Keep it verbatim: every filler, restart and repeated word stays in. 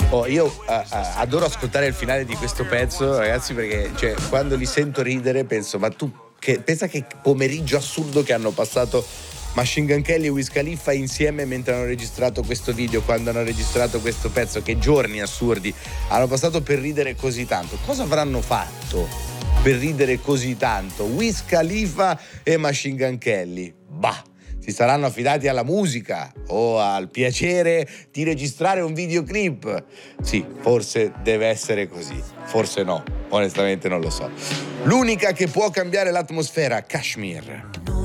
Oh, io uh, uh, adoro ascoltare il finale di questo pezzo, ragazzi, perché cioè, quando li sento ridere penso, ma tu che, pensa che pomeriggio assurdo che hanno passato Machine Gun Kelly e Wiz Khalifa insieme mentre hanno registrato questo video, quando hanno registrato questo pezzo, che giorni assurdi hanno passato per ridere così tanto. Cosa avranno fatto per ridere così tanto Wiz Khalifa e Machine Gun Kelly? Bah, si saranno affidati alla musica o al piacere di registrare un videoclip? Sì, forse deve essere così, forse no, onestamente non lo so. L'unica che può cambiare l'atmosfera, Kashmir.